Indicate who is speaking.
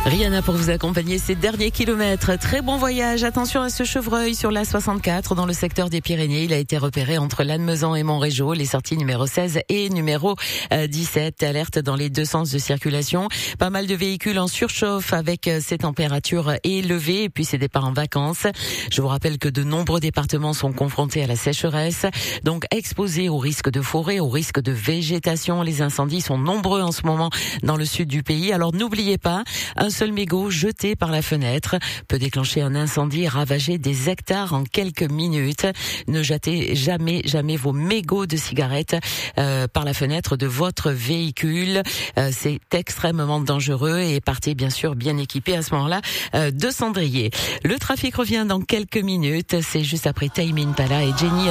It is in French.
Speaker 1: Rihanna pour vous accompagner ces derniers kilomètres. Très bon voyage. Attention à ce chevreuil sur la 64 dans le secteur des Pyrénées. Il a été repéré entre Lannemezan et Montrégeau. Les sorties numéro 16 et numéro 17. Alerte dans les deux sens de circulation. Pas mal de véhicules en surchauffe avec ces températures élevées et puis ces départs en vacances. Je vous rappelle que de nombreux départements sont confrontés à la sécheresse. Donc exposés au risque de forêt, au risque de végétation. Les incendies sont nombreux en ce moment dans le sud du pays. Alors n'oubliez pas, un seul mégot jeté par la fenêtre peut déclencher un incendie et ravager des hectares en quelques minutes. Ne jetez jamais vos mégots de cigarettes par la fenêtre de votre véhicule. C'est extrêmement dangereux et partez bien sûr bien équipé à ce moment-là de cendrier. Le trafic revient dans quelques minutes. C'est juste après Tame Impala et Jenny.